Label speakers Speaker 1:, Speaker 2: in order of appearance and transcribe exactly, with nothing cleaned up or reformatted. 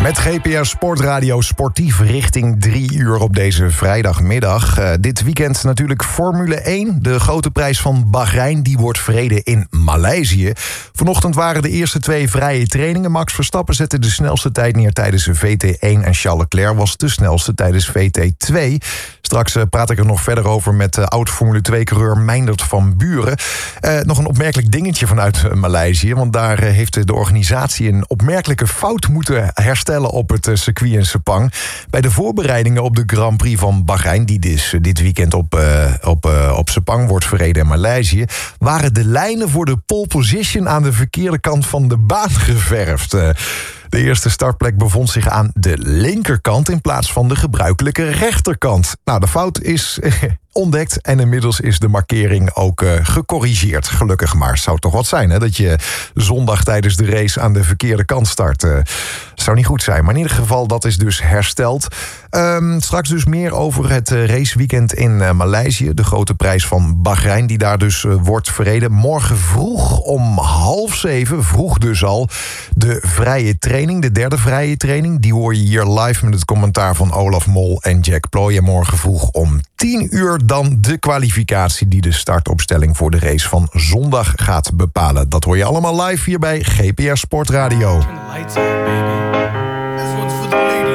Speaker 1: Met G P R Sportradio sportief richting drie uur op deze vrijdagmiddag. Uh, dit weekend natuurlijk Formule één. De grote prijs van Bahrein, die wordt verreden in Maleisië. Vanochtend waren de eerste twee vrije trainingen. Max Verstappen zette de snelste tijd neer tijdens V T één... en Charles Leclerc was de snelste tijdens V T twee. Straks uh, praat ik er nog verder over met uh, oud-Formule twee-coureur Meindert van Buren. Uh, nog een opmerkelijk dingetje vanuit uh, Maleisië. Want daar uh, heeft de organisatie een opmerkelijke fout moeten herstellen op het uh, circuit in Sepang. Bij de voorbereidingen op de Grand Prix van Bahrein, die dus uh, dit weekend op, uh, op, uh, op Sepang wordt verreden in Maleisië, waren de lijnen voor de pole position aan de verkeerde kant van de baan geverfd. Uh, De eerste startplek bevond zich aan de linkerkant in plaats van de gebruikelijke rechterkant. Nou, de fout is ontdekt en inmiddels is de markering ook uh, gecorrigeerd. Gelukkig maar. Zou toch wat zijn, hè? Dat je zondag tijdens de race aan de verkeerde kant start. Uh, zou niet goed zijn. Maar in ieder geval, dat is dus hersteld. Um, straks dus meer over het uh, raceweekend in uh, Maleisië. De grote prijs van Bahrein, die daar dus uh, wordt verreden. Morgen vroeg om half zeven, vroeg dus al, de vrije training. De derde vrije training. Die hoor je hier live met het commentaar van Olaf Mol en Jack Ploy. En morgen vroeg om tien uur dan de kwalificatie die de startopstelling voor de race van zondag gaat bepalen. Dat hoor je allemaal live hier bij G P R Sportradio.
Speaker 2: Turn the lights out, baby.